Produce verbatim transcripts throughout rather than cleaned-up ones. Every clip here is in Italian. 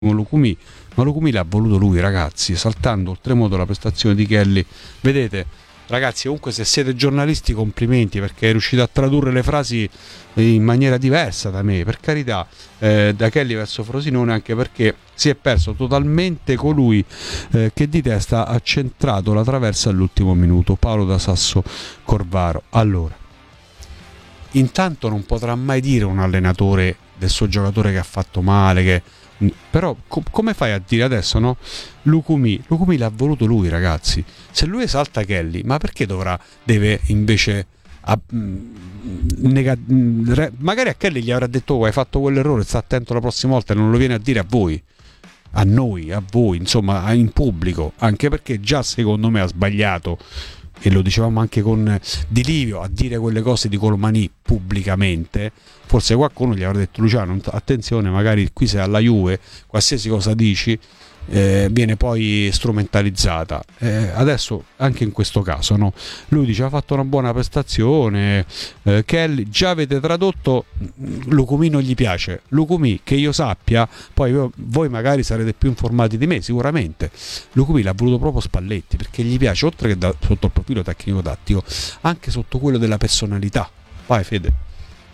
Lucumí, ma Lucumí l'ha voluto lui, ragazzi, saltando oltremodo la prestazione di Kelly. Vedete, ragazzi, comunque se siete giornalisti complimenti, perché è riuscito a tradurre le frasi in maniera diversa da me, per carità, eh, da Kelly verso Frosinone, anche perché si è perso totalmente colui eh, che di testa ha centrato la traversa all'ultimo minuto, Paolo da Sasso Corvaro. Allora, intanto non potrà mai dire un allenatore del suo giocatore che ha fatto male, che però co- come fai a dire adesso, no? Lucumí, Lucumí l'ha voluto lui, ragazzi. Se lui esalta Kelly, ma perché dovrà, deve invece a, nega, re, magari a Kelly gli avrà detto oh, hai fatto quell'errore, sta attento la prossima volta, e non lo viene a dire a voi, a noi, a voi, insomma, in pubblico, anche perché già secondo me ha sbagliato, e lo dicevamo anche con Di Livio, a dire quelle cose di Colomani pubblicamente. Forse qualcuno gli avrà detto Luciano, attenzione, magari qui sei alla Juve, qualsiasi cosa dici eh, viene poi strumentalizzata. Eh, adesso anche in questo caso, no? Lui dice ha fatto una buona prestazione, eh, Kelly, già avete tradotto Lucumí non gli piace. Lucumí, che io sappia, poi voi magari sarete più informati di me sicuramente, Lucumí l'ha voluto proprio Spalletti, perché gli piace, oltre che da, sotto il profilo tecnico-tattico, anche sotto quello della personalità. Vai Fede.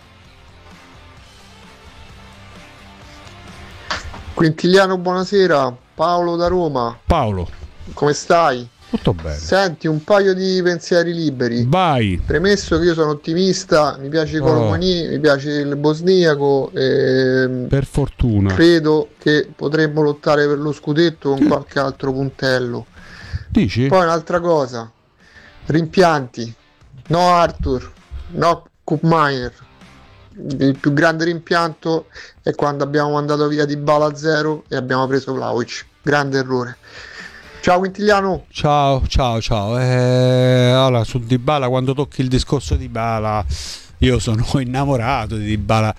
Quintiliano, buonasera. Paolo da Roma. Paolo, come stai? Tutto bene. Senti, un paio di pensieri liberi. Vai. Premesso che io sono ottimista, mi piace Oh. Colomani, mi piace il bosniaco e Per fortuna. credo che potremmo lottare per lo scudetto con qualche altro puntello. Dici? Poi un'altra cosa, rimpianti, no Arthur, no Koopmeier. Il più grande rimpianto è quando abbiamo mandato via Dybala a zero e abbiamo preso Vlahovic. Grande errore. Ciao Quintiliano. Ciao, ciao, ciao. Eh, allora, su Dybala, quando tocchi il discorso di Dybala, io sono innamorato di Dybala.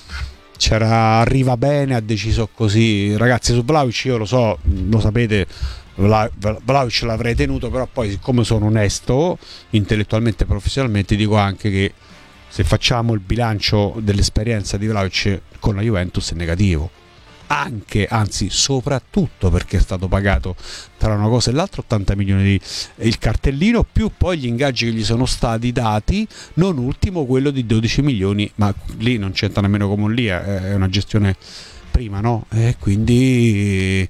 C'era, arriva bene, ha deciso così. Ragazzi, su Vlahovic io lo so, lo sapete, Vla- Vlahovic l'avrei tenuto, però poi siccome sono onesto, intellettualmente e professionalmente, dico anche che se facciamo il bilancio dell'esperienza di Vlahovic con la Juventus è negativo, anche, anzi soprattutto perché è stato pagato tra una cosa e l'altra ottanta milioni di il cartellino, più poi gli ingaggi che gli sono stati dati, non ultimo quello di dodici milioni, ma lì non c'entra nemmeno come lì, è una gestione prima, no? E quindi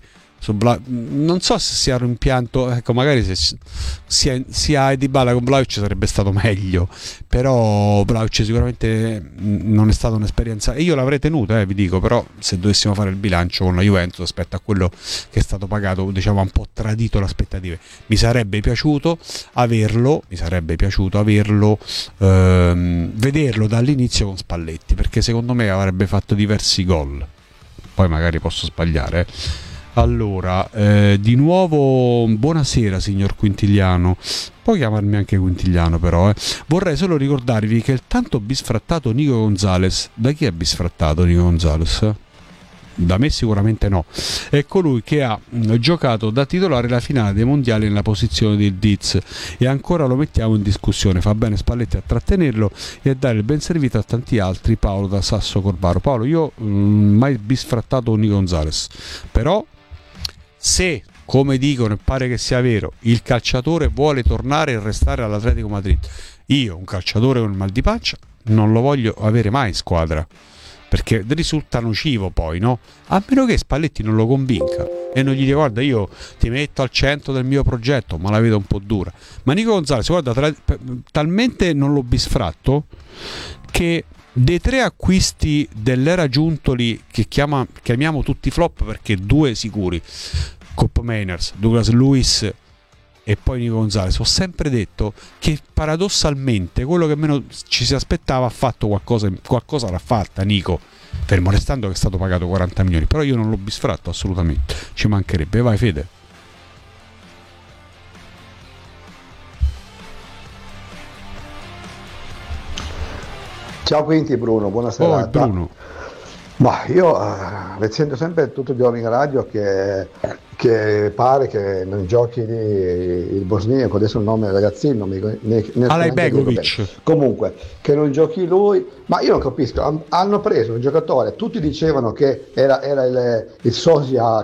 non so se sia un rimpianto, ecco, magari se sia, sia Dybala con Vlahovic sarebbe stato meglio, però Vlahovic sicuramente non è stata un'esperienza, e io l'avrei tenuto, eh, vi dico, però se dovessimo fare il bilancio con la Juventus rispetto a quello che è stato pagato, diciamo, ha un po' tradito le aspettative. Mi sarebbe piaciuto averlo, mi sarebbe piaciuto averlo ehm, vederlo dall'inizio con Spalletti, perché secondo me avrebbe fatto diversi gol, poi magari posso sbagliare, eh. Allora, eh, di nuovo buonasera signor Quintiliano, puoi chiamarmi anche Quintiliano però, eh. Vorrei solo ricordarvi che il tanto bisfrattato Nico Gonzalez, da chi è bisfrattato Nico Gonzalez? Da me sicuramente no, è colui che ha mh, giocato da titolare la finale dei mondiali nella posizione del Diz, e ancora lo mettiamo in discussione. Fa bene Spalletti a trattenerlo e a dare il ben servito a tanti altri. Paolo da Sasso Corvaro. Paolo, io mh, mai bisfrattato Nico Gonzalez, però se, come dicono e pare che sia vero, il calciatore vuole tornare e restare all'Atletico Madrid, io un calciatore con il mal di pancia non lo voglio avere mai in squadra, perché risulta nocivo poi, no? A meno che Spalletti non lo convinca e non gli dica guarda io ti metto al centro del mio progetto, ma la vedo un po' dura. Ma Nico Gonzalez, guarda, tra, talmente non l'ho bisfratto che dei tre acquisti dell'era Giuntoli, che chiama, chiamiamo tutti flop perché due sicuri, Cop Mainers, Douglas Lewis e poi Nico Gonzalez, ho sempre detto che paradossalmente quello che meno ci si aspettava ha fatto qualcosa, qualcosa l'ha fatta Nico, fermo restando che è stato pagato quaranta milioni, però io non l'ho bisfratto assolutamente, ci mancherebbe. Vai Fede. Ciao Quinti, Bruno, buona serata. Oh, Bruno. Ma io eh, sento sempre tutto i giorni in radio che che pare che non giochi lì il bosniaco, adesso il nome del ragazzino non mi ne, ne Alajbegovic. Comunque che non giochi lui, ma io non capisco, han- hanno preso un giocatore, tutti dicevano che era, era il, il sosia